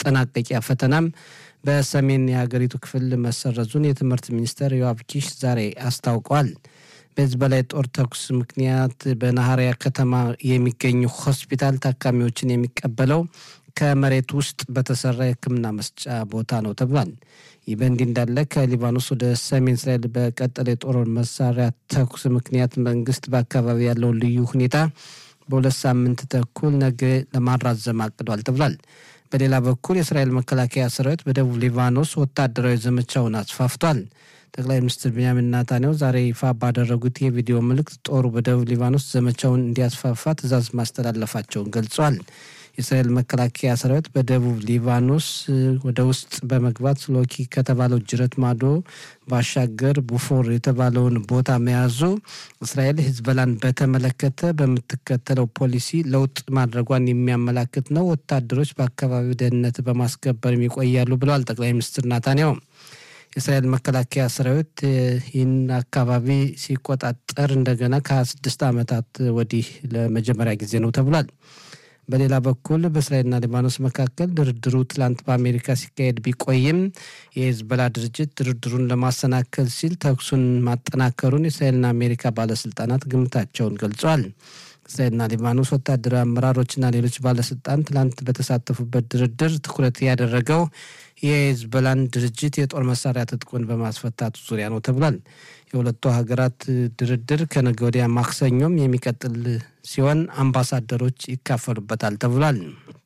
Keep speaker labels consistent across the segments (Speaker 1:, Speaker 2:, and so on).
Speaker 1: ማጠናቀቂያ ፈተናም በሰሜን የሀገሪቱ ክፍል መሰረዙን የትምህርት ሚኒስትር ዮአብ ኪሽ ዛሬ አስታውቀዋል። በዚህ በላይ ጦር ተኩስ ምክንያት በናሃሪያ ከተማ የሚገኙ ሆስፒታል ታካሚዎችን የሚቀበለው ከመሬት ውስጥ በተሰራ የሕክምና መስጫ ቦታ ነው ተብሏል። ይህ በእንዲህ እንዳለ ከሊባኖስ ወደ ሰሜን እስራኤል በቀጠለ የጦር መሳሪያ ተኩስ ምክንያት መንግስት በአካባቢ ያለውን ልዩ ሁኔታ በ2 ሳምንት ተኩል ነገ ለማራዘም አቅዷል ተብሏል። በሌላ በኩል የእስራኤል መከላከያ ሰራዊት በደቡብ ሊባኖስ ወታደራዊ ዘመቻውን አስፋፍቷል። ጠቅላይ ሚኒስትር ቤንያሚን ኔታንያሁ ዛሬ ይፋ ባደረጉት የቪዲዮ መልእክት ጦሩ በደቡብ ሊባኖስ ዘመቻውን እንዲያስፋፋ ትዕዛዝ ማስተላለፋቸውን ገልጿል። የእስራኤል መከላከያ ሰራዊት በደቡብ ሊባኖስ ወደ ውስጥ በመግባት ሎኪ ከተባለው ጅረት ማዶ ባሻገር ቡፎር የተባለውን ቦታ መያዙ እስራኤል ሂዝቦላን በተመለከተ በምትከተለው ፖሊሲ ለውጥ ማድረጓን የሚያመላክት ነው። ወታደሮች በአካባቢው ደህንነት በማስከበር ይቆያሉ ብለዋል ጠቅላይ ሚኒስትር ኔታንያሁ። የእስራኤል መከላከያ ሰራዊት ይህን አካባቢ ሲቆጣጠር እንደገና ከ26 ዓመታት ወዲህ ለመጀመሪያ ጊዜ ነው ተብሏል። በሌላ በኩል በእስራኤልና ሊባኖስ መካከል ድርድሩ ትላንት በአሜሪካ ሲካሄድ ቢቆይም የሂዝቦላ ድርጅት ድርድሩን ለማሰናከል ሲል ተኩሱን ማጠናከሩን የእስራኤልና አሜሪካ ባለስልጣናት ግምታቸውን ገልጸዋል። እስራኤልና ሊባኖስ ወታደራዊ አመራሮችና ሌሎች ባለስልጣን ትላንት በተሳተፉበት ድርድር ትኩረት ያደረገው የሂዝቦላን ድርጅት የጦር መሳሪያ ትጥቁን በማስፈታቱ ዙሪያ ነው ተብሏል። የሁለቱ ሀገራት ድርድር ከነገ ወዲያ ማክሰኞም የሚቀጥል ሲሆን አምባሳደሮች ይካፈሉበታል ተብሏል።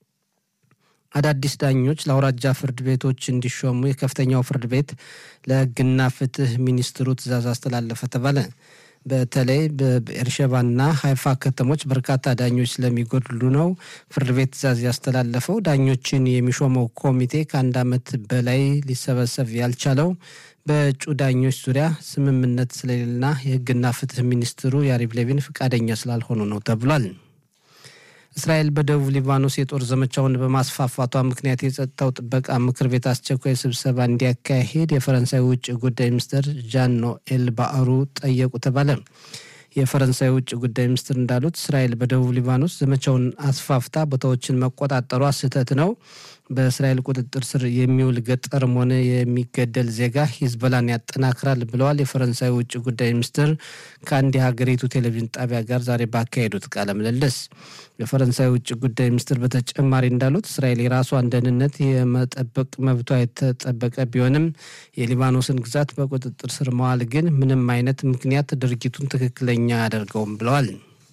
Speaker 1: አዳዲስ ዳኞች ለአውራጃ ፍርድ ቤቶች እንዲሾሙ የከፍተኛው ፍርድ ቤት ለሕግና ፍትህ ሚኒስትሩ ትዕዛዝ አስተላለፈ ተባለ። በተለይ በኤርሸባና ሃይፋ ከተሞች በርካታ ዳኞች ስለሚጎድሉ ነው ፍርድ ቤት ትዕዛዝ ያስተላለፈው። ዳኞችን የሚሾመው ኮሚቴ ከ1 ዓመት በላይ ሊሰበሰብ ያልቻለው በእጩ ዳኞች ዙሪያ ስምምነት ስለሌለና የሕግና ፍትህ ሚኒስትሩ ያሪቭ ሌቪን ፈቃደኛ ስላልሆኑ ነው ተብሏል። እስራኤል በደቡብ ሊባኖስ የጦር ዘመቻውን በማስፋፋቷ ምክንያት የጸጥታው ጥበቃ ምክር ቤት አስቸኳይ ስብሰባ እንዲያካሂድ የፈረንሳይ ውጭ ጉዳይ ሚኒስትር ዣን ኖኤል ባዕሩ ጠየቁ ተባለ። የፈረንሳይ ውጭ ጉዳይ ሚኒስትር እንዳሉት እስራኤል በደቡብ ሊባኖስ ዘመቻውን አስፋፍታ ቦታዎችን መቆጣጠሯ ስህተት ነው። በእስራኤል ቁጥጥር ስር የሚውል ገጠርም ሆነ የሚገደል ዜጋ ሂዝቦላን ያጠናክራል ብለዋል። የፈረንሳይ ውጭ ጉዳይ ሚኒስትር ከአንድ የሀገሪቱ ቴሌቪዥን ጣቢያ ጋር ዛሬ ባካሄዱት ቃለ ምልልስ የፈረንሳይ ውጭ ጉዳይ ሚኒስትር በተጨማሪ እንዳሉት እስራኤል የራሷን ደህንነት የመጠበቅ መብቷ የተጠበቀ ቢሆንም የሊባኖስን ግዛት በቁጥጥር ስር መዋል ግን ምንም አይነት ምክንያት ድርጊቱን ትክክለኛ አያደርገውም ብለዋል።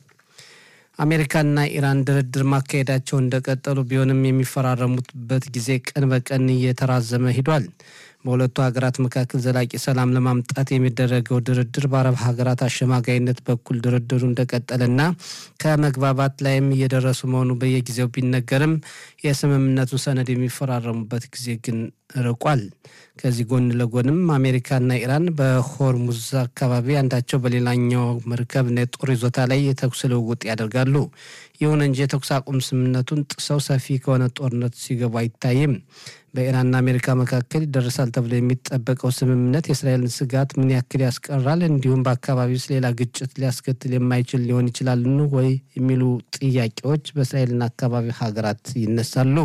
Speaker 1: አሜሪካና ኢራን ድርድር ማካሄዳቸው እንደቀጠሉ ቢሆንም የሚፈራረሙበት ጊዜ ቀን በቀን እየተራዘመ ሄዷል። በሁለቱ ሀገራት መካከል ዘላቂ ሰላም ለማምጣት የሚደረገው ድርድር በአረብ ሀገራት አሸማጋይነት በኩል ድርድሩ እንደቀጠለና ከመግባባት ላይም እየደረሱ መሆኑ በየጊዜው ቢነገርም የስምምነቱ ሰነድ የሚፈራረሙበት ጊዜ ግን ርቋል። ከዚህ ጎን ለጎንም አሜሪካና ኢራን በሆርሙዝ አካባቢ አንዳቸው በሌላኛው መርከብና የጦር ይዞታ ላይ የተኩስ ልውውጥ ያደርጋሉ። ይሁን እንጂ የተኩስ አቁም ስምምነቱን ጥሰው ሰፊ ከሆነ ጦርነት ሲገቡ አይታይም። በኢራንና አሜሪካ መካከል ይደረሳል ተብሎ የሚጠበቀው ስምምነት የእስራኤልን ስጋት ምን ያክል ያስቀራል፣ እንዲሁም በአካባቢው ውስጥ ሌላ ግጭት ሊያስከትል የማይችል ሊሆን ይችላል ወይ የሚሉ ጥያቄዎች በእስራኤልና አካባቢ ሀገራት ይነሳሉ።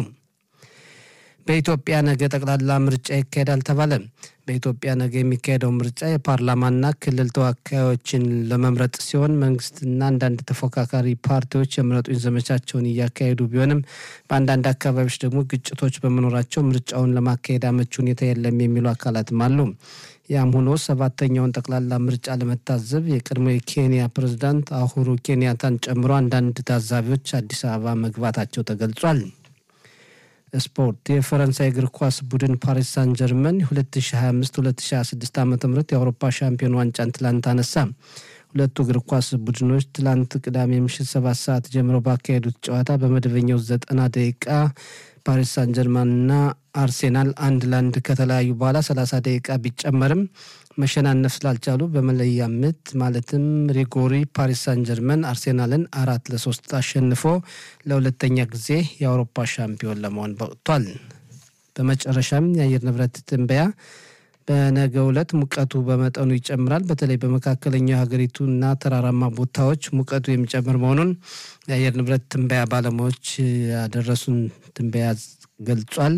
Speaker 1: በኢትዮጵያ ነገ ጠቅላላ ምርጫ ይካሄዳል ተባለ። በኢትዮጵያ ነገ የሚካሄደው ምርጫ የፓርላማና ክልል ተወካዮችን ለመምረጥ ሲሆን መንግስትና አንዳንድ ተፎካካሪ ፓርቲዎች የምረጡኝ ዘመቻቸውን እያካሄዱ ቢሆንም በአንዳንድ አካባቢዎች ደግሞ ግጭቶች በመኖራቸው ምርጫውን ለማካሄድ አመቺ ሁኔታ የለም የሚሉ አካላትም አሉ። ያም ሆኖ 7ኛውን ጠቅላላ ምርጫ ለመታዘብ የቀድሞ የኬንያ ፕሬዝዳንት አሁሩ ኬንያታን ጨምሮ አንዳንድ ታዛቢዎች አዲስ አበባ መግባታቸው ተገልጿል። ስፖርት የፈረንሳይ እግር ኳስ ቡድን ፓሪስ ሳን ጀርመን 2025-2026 ዓ.ም የአውሮፓ ሻምፒዮን ዋንጫን ትላንት አነሳ። ሁለቱ እግር ኳስ ቡድኖች ትላንት ቅዳሜ ምሽት 7 ሰዓት ጀምሮ ባካሄዱት ጨዋታ በመደበኛው 90 ደቂቃ ፓሪስ ሳን ጀርመንና አርሴናል 1-1 ከተለያዩ በኋላ 30 ደቂቃ ቢጨመርም መሸናነፍ ስላልቻሉ በመለያ ምት ማለትም ሪጎሪ ፓሪስ ሳን ጀርመን አርሴናልን 4-3 አሸንፎ ለሁለተኛ ጊዜ የአውሮፓ ሻምፒዮን ለመሆን በቅቷል። በመጨረሻም የአየር ንብረት ትንበያ በነገው ዕለት ሙቀቱ በመጠኑ ይጨምራል። በተለይ በመካከለኛው ሀገሪቱና ተራራማ ቦታዎች ሙቀቱ የሚጨምር መሆኑን የአየር ንብረት ትንበያ ባለሙያዎች ያደረሱን ትንበያ ገልጿል።